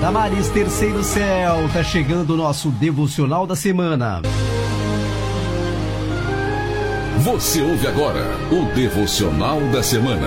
Damares, terceiro céu, tá chegando o nosso devocional da semana. Você ouve agora o devocional da semana.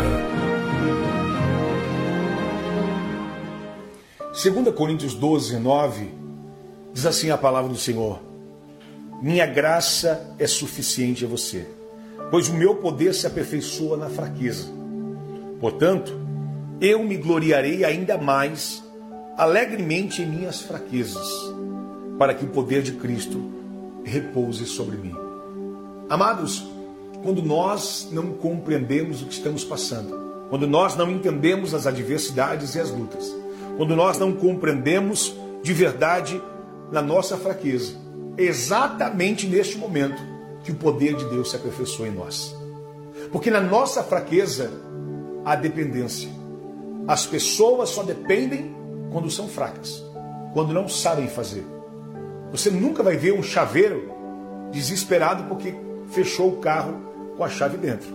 2 Coríntios 12, 9, diz assim a palavra do Senhor: minha graça é suficiente a você, pois o meu poder se aperfeiçoa na fraqueza. Portanto, eu me gloriarei ainda mais alegremente em minhas fraquezas, para que o poder de Cristo repouse sobre mim. Amados, quando nós não compreendemos o que estamos passando, quando nós não entendemos as adversidades e as lutas, quando nós não compreendemos de verdade na nossa fraqueza, é exatamente neste momento que o poder de Deus se aperfeiçoa em nós. Porque na nossa fraqueza há dependência. As pessoas só dependem quando são fracas, quando não sabem fazer. Você nunca vai ver um chaveiro desesperado porque fechou o carro com a chave dentro.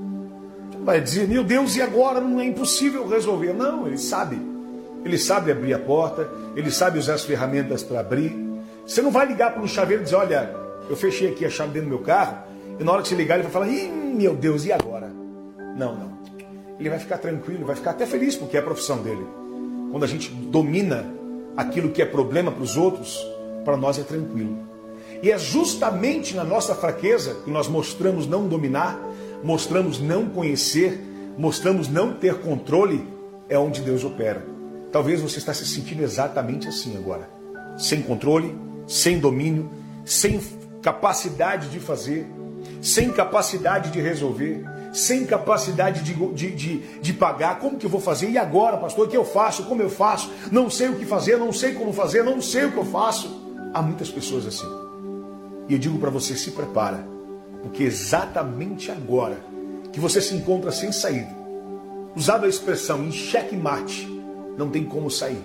Vai dizer, meu Deus, e agora? Não é impossível resolver. Não, ele sabe. Ele sabe abrir a porta, ele sabe usar as ferramentas para abrir. Você não vai ligar para um chaveiro e dizer, olha, eu fechei aqui a chave dentro do meu carro, e na hora que você ligar ele vai falar, ih, meu Deus, e agora? Não. Ele vai ficar tranquilo, vai ficar até feliz porque é a profissão dele. Quando a gente domina aquilo que é problema para os outros, para nós é tranquilo. E é justamente na nossa fraqueza que nós mostramos não dominar, mostramos não conhecer, mostramos não ter controle, é onde Deus opera. Talvez você está se sentindo exatamente assim agora. Sem controle, sem domínio, sem capacidade de fazer, sem capacidade de resolver, sem capacidade de pagar. Como que eu vou fazer? E agora, pastor? O que eu faço? Como eu faço? Não sei o que fazer, não sei como fazer, não sei o que eu faço. Há muitas pessoas assim. E eu digo para você, se prepara, porque exatamente agora que você se encontra sem saída, usado a expressão em xeque-mate, não tem como sair.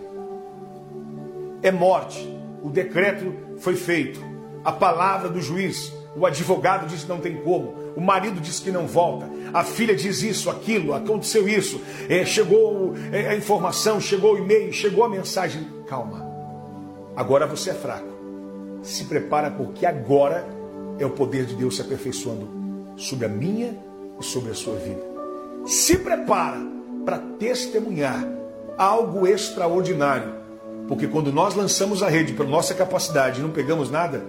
É morte. O decreto foi feito. A palavra do juiz, o advogado diz que não tem como. O marido diz que não volta. A filha diz isso, aquilo, aconteceu isso. Chegou a informação, chegou o e-mail, chegou a mensagem. Calma. Agora você é fraco. Se prepara porque agora é o poder de Deus se aperfeiçoando sobre a minha e sobre a sua vida. Se prepara para testemunhar algo extraordinário. Porque quando nós lançamos a rede pela nossa capacidade e não pegamos nada,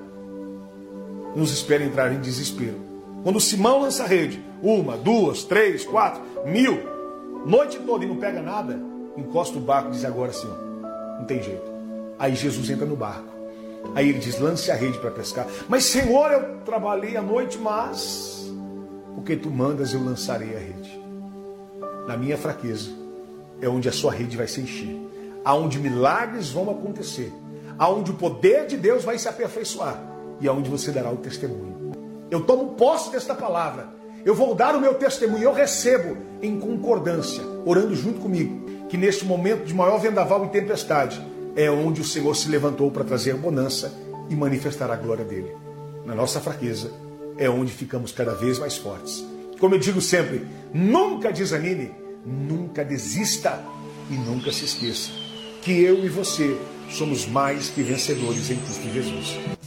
nos espera entrar em desespero. Quando Simão lança a rede, 1, 2, 3, 4, 1000, noite toda e não pega nada, encosta o barco e diz agora sim, não tem jeito. Aí Jesus entra no barco. Aí ele diz, lance a rede para pescar. Mas Senhor, eu trabalhei a noite, mas porque tu mandas eu lançarei a rede. Na minha fraqueza é onde a sua rede vai se encher, aonde milagres vão acontecer, aonde o poder de Deus vai se aperfeiçoar e aonde você dará o testemunho. Eu tomo posse desta palavra, eu vou dar o meu testemunho, eu recebo em concordância, orando junto comigo, que neste momento de maior vendaval e tempestade, é onde o Senhor se levantou para trazer bonança e manifestar a glória dele. Na nossa fraqueza é onde ficamos cada vez mais fortes. Como eu digo sempre, nunca desanime, nunca desista e nunca se esqueça que eu e você somos mais que vencedores em Cristo Jesus.